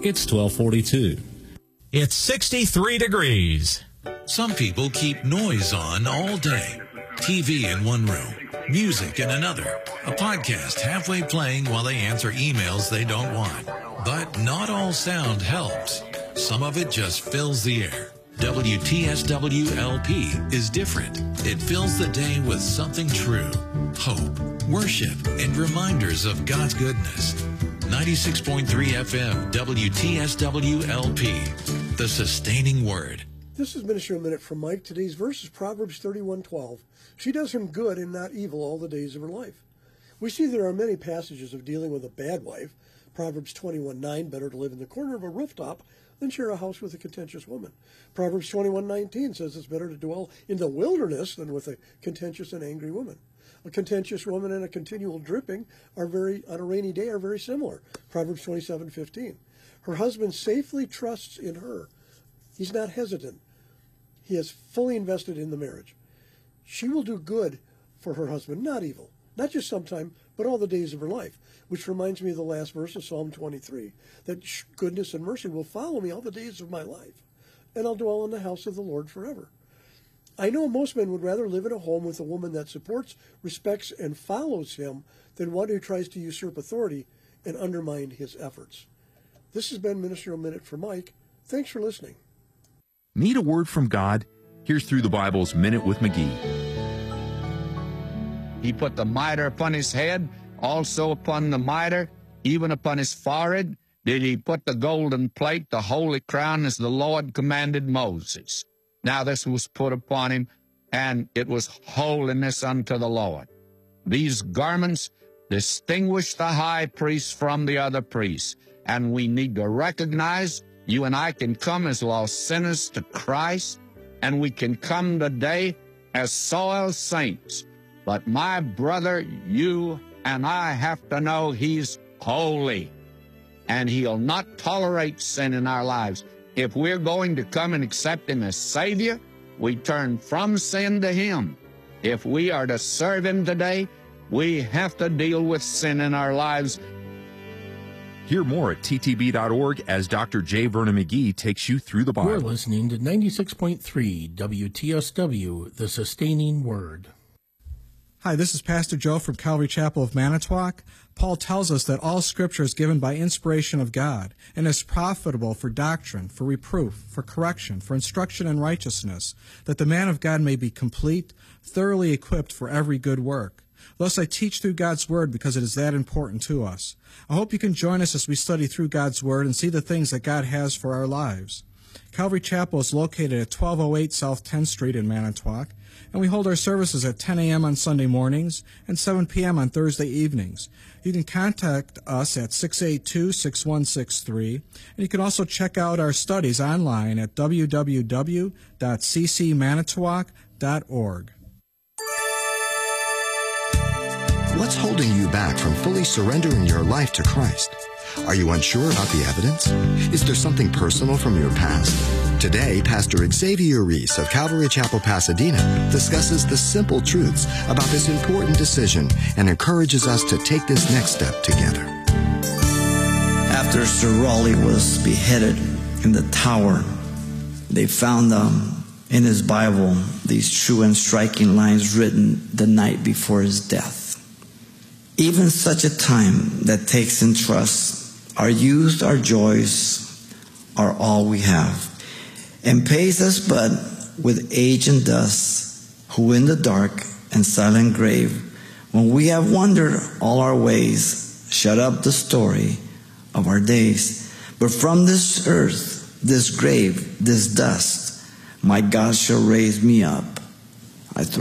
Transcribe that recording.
It's 1242. It's 63 degrees. Some people keep noise on all day. TV in one room, music in another, a podcast halfway playing while they answer emails they don't want. But not all sound helps. Some of it just fills the air. WTSW-LP is different. It fills the day with something true, hope, worship, and reminders of God's goodness. 96.3 FM, WTSW-LP, the sustaining word. This is Ministry Minute from Mike. Today's verse is Proverbs 31:12. She does him good and not evil all the days of her life. We see there are many passages of dealing with a bad wife. Proverbs 21:9, better to live in the corner of a rooftop than share a house with a contentious woman. Proverbs 21:19 says it's better to dwell in the wilderness than with a contentious and angry woman. A contentious woman and a continual dripping on a rainy day are very similar. Proverbs 27:15. Her husband safely trusts in her. He's not hesitant. He has fully invested in the marriage. She will do good for her husband, not evil. Not just sometime, but all the days of her life. Which reminds me of the last verse of Psalm 23, that goodness and mercy will follow me all the days of my life, and I'll dwell in the house of the Lord forever. I know most men would rather live in a home with a woman that supports, respects, and follows him than one who tries to usurp authority and undermine his efforts. This has been Ministerial Minute for Mike. Thanks for listening. Need a word from God? Here's Through the Bible's Minute with McGee. He put the mitre upon his head, also upon the mitre, even upon his forehead, did he put the golden plate, the holy crown, as the Lord commanded Moses. Now this was put upon him, and it was holiness unto the Lord. These garments distinguish the high priest from the other priests, and we need to recognize you and I can come as lost sinners to Christ, and we can come today as soiled saints. But my brother, you and I have to know he's holy, and he'll not tolerate sin in our lives. If we're going to come and accept him as Savior, we turn from sin to him. If we are to serve him today, we have to deal with sin in our lives. Hear more at ttb.org as Dr. J. Vernon McGee takes you through the Bible. You're listening to 96.3 WTSW, the sustaining word. Hi, this is Pastor Joe from Calvary Chapel of Manitowoc. Paul tells us that all Scripture is given by inspiration of God and is profitable for doctrine, for reproof, for correction, for instruction in righteousness, that the man of God may be complete, thoroughly equipped for every good work. Thus I teach through God's Word because it is that important to us. I hope you can join us as we study through God's Word and see the things that God has for our lives. Calvary Chapel is located at 1208 South 10th Street in Manitowoc, and we hold our services at 10 a.m. on Sunday mornings and 7 p.m. on Thursday evenings. You can contact us at 682-6163, and you can also check out our studies online at www.ccmanitowoc.org. What's holding you back from fully surrendering your life to Christ? Are you unsure about the evidence? Is there something personal from your past? Today, Pastor Xavier Reese of Calvary Chapel, Pasadena, discusses the simple truths about this important decision and encourages us to take this next step together. After Sir Raleigh was beheaded in the Tower, they found in his Bible these true and striking lines written the night before his death. Even such a time that takes in trust, our youth, our joys, are all we have, and pays us but with age and dust, who in the dark and silent grave, when we have wandered all our ways, shut up the story of our days. But from this earth, this grave, this dust, my God shall raise me up. I throw